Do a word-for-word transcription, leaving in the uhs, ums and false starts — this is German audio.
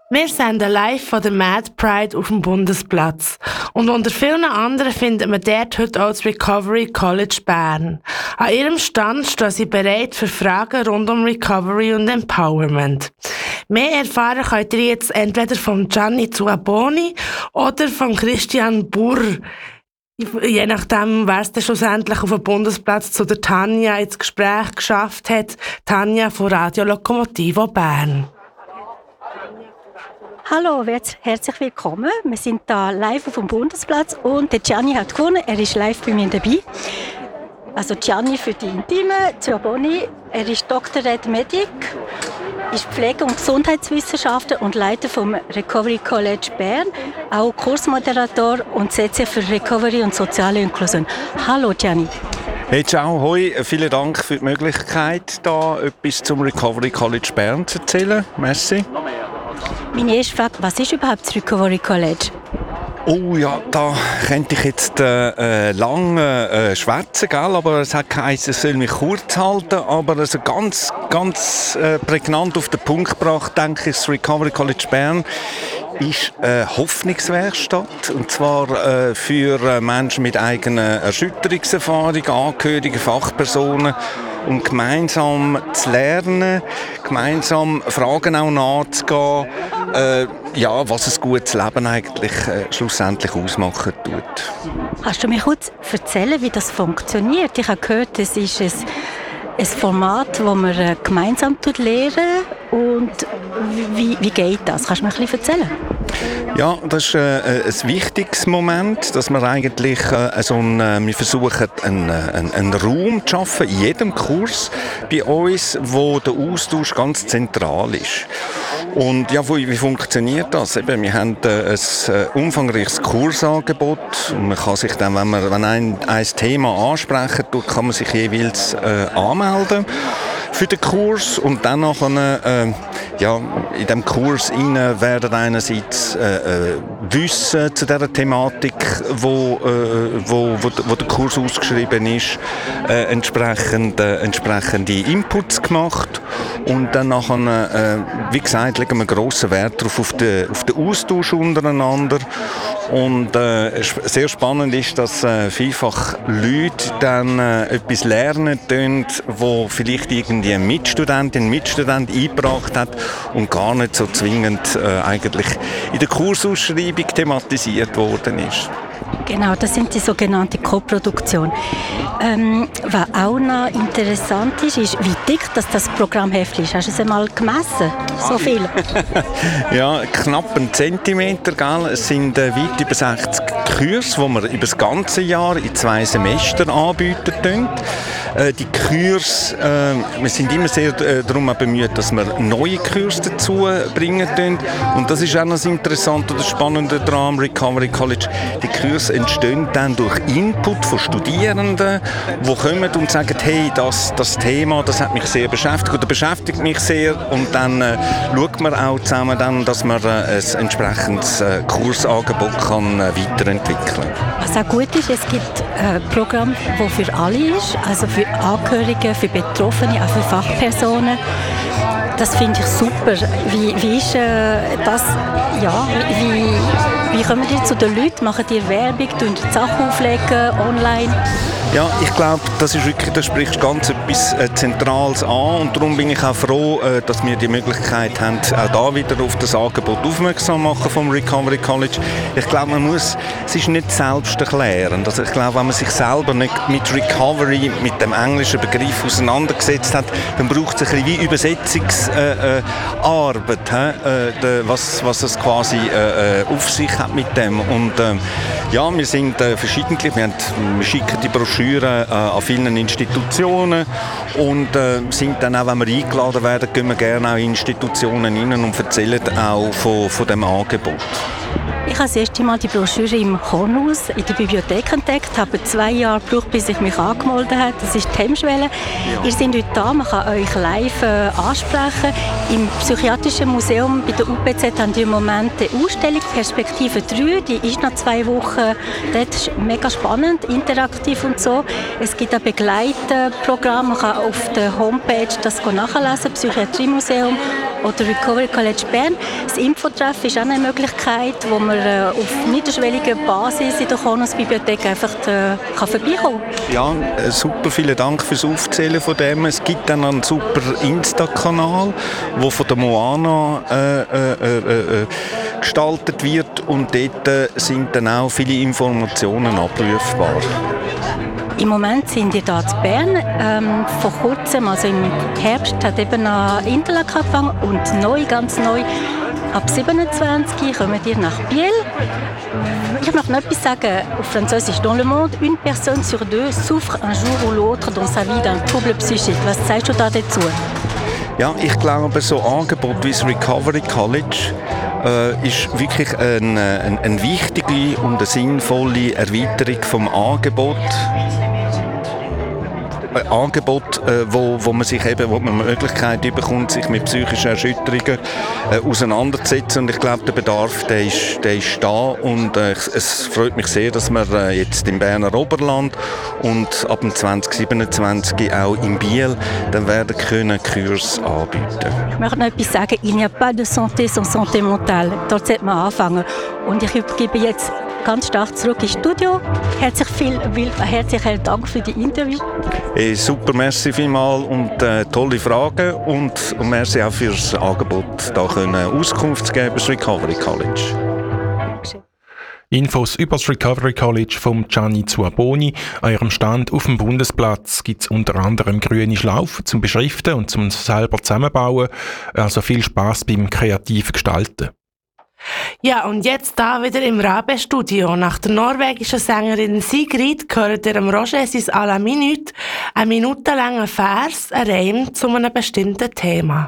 Wir senden live von der Mad Pride auf dem Bundesplatz. Und unter vielen anderen findet man dort heute auch das Recovery College Bern. An ihrem Stand stehen sie bereit für Fragen rund um Recovery und Empowerment. Mehr erfahren könnt ihr jetzt entweder von Gianni Zuaboni oder von Christian Burr. Je nachdem, wer es dann schlussendlich auf dem Bundesplatz zu der Tanja ins Gespräch geschafft hat. Tanja von Radio Lokomotivo Bern. Hallo, herzlich willkommen. Wir sind hier live auf dem Bundesplatz und der Gianni hat gewonnen. Er ist live bei mir dabei. Also Gianni für die Intime, Zuaboni, er ist Doktor Ed Medic, ist Pflege- und Gesundheitswissenschaftler und Leiter vom Recovery College Bern, auch Kursmoderator und setzt sich für Recovery und soziale Inklusion. Hallo Gianni. Hey, ciao, hoi. Vielen Dank für die Möglichkeit, da etwas zum Recovery College Bern zu erzählen. Merci. Meine erste Frage, was ist überhaupt das Recovery College? Oh ja, da könnte ich jetzt äh, lang äh, schwätzen, gell? Aber es hat geheißen, es soll mich kurz halten, aber also ganz, ganz äh, prägnant auf den Punkt gebracht, denke ich, das Recovery College Bern ist eine Hoffnungswerkstatt, und zwar äh, für äh, Menschen mit eigener Erschütterungserfahrung, Angehörige, Fachpersonen, um gemeinsam zu lernen, gemeinsam Fragen auch nachzugehen, äh, ja, was ein gutes Leben eigentlich äh, schlussendlich ausmachen tut. Kannst du mir kurz erzählen, wie das funktioniert? Ich habe gehört, es ist ein, ein Format, das man äh, gemeinsam lernen. Und wie, wie geht das? Kannst du mir ein bisschen erzählen? Ja, das ist äh, ein wichtiges Moment, dass wir eigentlich äh, so ein, äh, wir versuchen, einen, einen, einen Raum zu schaffen in jedem Kurs bei uns, wo der Austausch ganz zentral ist. Und ja, wie, wie funktioniert das? Eben, wir haben äh, ein äh, umfangreiches Kursangebot und man kann sich dann, wenn man wenn ein, ein Thema ansprechen tut, kann man sich jeweils äh, anmelden für den Kurs, und dann nachher, äh, ja, in diesem Kurs rein werden einerseits äh, äh, Wissen zu dieser Thematik, wo, äh, wo, wo, wo der Kurs ausgeschrieben ist, äh, entsprechend, äh, entsprechende Inputs gemacht, und dann nachher, äh, wie gesagt, legen wir grossen Wert darauf, auf den, auf den Austausch untereinander. Und äh, sehr spannend ist, dass äh, vielfach Leute dann äh, etwas lernen können, wo vielleicht irgendwie ein Mitstudentin, ein Mitstudent eingebracht hat und gar nicht so zwingend äh, eigentlich in der Kursausschreibung thematisiert worden ist. Genau, das sind die sogenannte Koproduktion. Ähm, was auch noch interessant ist, ist, wie dick das, das Programmheft ist. Hast du es einmal gemessen? So viel? Ja, knapp einen Zentimeter. Gell? Es sind äh, weit über sechzig Kurse, die wir über das ganze Jahr in zwei Semestern anbieten. Äh, die Kurse, äh, wir sind immer sehr äh, darum bemüht, dass wir neue Kurse dazu bringen. Und das ist auch noch das Interessante oder Spannende daran am Recovery College. Die Kurse entstehen dann durch Input von Studierenden, die kommen und sagen, hey, das, das Thema, das hat mich sehr beschäftigt oder beschäftigt mich sehr, und dann äh, schaut man auch zusammen, dann, dass man äh, ein entsprechendes äh, Kursangebot kann, äh, weiterentwickeln kann. Was auch gut ist, es gibt ein Programm, das für alle ist, also für Angehörige, für Betroffene, auch für Fachpersonen. Das finde ich super. Wie, wie ist äh, das, ja, wie, wie kommen die zu den Leuten? Machen die Werbung, tun die Sachen auflegen, online? Ja, ich glaube, das ist wirklich, das spricht ganz etwas äh, Zentrales an, und darum bin ich auch froh, äh, dass wir die Möglichkeit haben, auch da wieder auf das Angebot aufmerksam machen vom Recovery College. Ich glaube, man muss, es ist nicht selbsterklärend. Also ich glaube, wenn man sich selber nicht mit Recovery, mit dem englischen Begriff auseinandergesetzt hat, dann braucht es ein bisschen wie Übersetzungsarbeit, äh, äh, was, was es quasi äh, auf sich hat mit dem. Und äh, ja, wir sind äh, verschiedentlich, wir, haben, wir schicken die Broschüre äh, an vielen Institutionen und äh, sind dann auch, wenn wir eingeladen werden, gehen wir gerne auch in Institutionen rein und erzählen auch von, von dem Angebot. Ich habe das erste Mal die Broschüre im Kornhaus in der Bibliothek entdeckt, habe zwei Jahre gebraucht, bis ich mich angemeldet habe. Das ist die Hemmschwelle. Ja. Ihr seid heute da, man kann euch live äh, ansprechen. Im Psychiatrischen Museum bei der U P Z haben die im Moment die Ausstellung Perspektive drei. Die ist noch zwei Wochen. Das ist mega spannend, interaktiv und so. Es gibt ein Begleitprogramm, man kann auf der Homepage das nachlesen, Psychiatriemuseum. oder Recovery College Bern. Das Infotreff ist auch eine Möglichkeit, wo man äh, auf niederschwelliger Basis in der Kronos-Bibliothek einfach äh, kann vorbeikommen kann. Ja, äh, super, vielen Dank fürs Aufzählen von dem. Es gibt dann einen super Insta-Kanal, der von der Moana äh, äh, äh, gestaltet wird und dort äh, sind dann auch viele Informationen abrufbar. Im Moment sind wir hier in Bern. Ähm, vor kurzem, also im Herbst, hat eben ein Interlaken angefangen und neu, ganz neu, ab siebenundzwanzig kommen wir nach Biel. Ich möchte noch etwas sagen auf Französisch. Dans le monde, une personne sur deux souffre un jour ou l'autre dans sa vie d'un trouble psychique. Was sagst du da dazu? Ja, ich glaube, so Angebote wie das Recovery College äh, ist wirklich eine, eine, eine wichtige und eine sinnvolle Erweiterung vom Angebot. Ein Angebot, äh, wo, wo man sich eben, wo man die Möglichkeit bekommt, sich mit psychischen Erschütterungen äh, auseinanderzusetzen. Und ich glaube, der Bedarf, der ist, der ist da. Und äh, es freut mich sehr, dass wir äh, jetzt im Berner Oberland und ab dem zwanzig siebenundzwanzig auch in Biel dann werden können Kurs anbieten. Ich möchte noch etwas sagen. Il n'y a pas de santé sans santé mentale. Dort sollte man anfangen. Und ich übergebe jetzt ganz stark zurück ins Studio. Herzlich viel, herzlichen Dank für die Interview. Hey, super, merci vielmals und äh, tolle Fragen und, und merci auch für das Angebot, da können Auskunft zu geben über das Recovery College. Infos über das Recovery College vom Gianni Zuaboni. An ihrem Stand auf dem Bundesplatz gibt es unter anderem grüne Schlaufen zum Beschriften und zum selber zusammenbauen. Also viel Spass beim kreativen Gestalten. Ja, und jetzt da wieder im Rabe-Studio. Nach der norwegischen Sängerin Sigrid gehört ihr Roger sein «À la minute», ein minutenlanger Vers, ein Reim zu einem bestimmten Thema.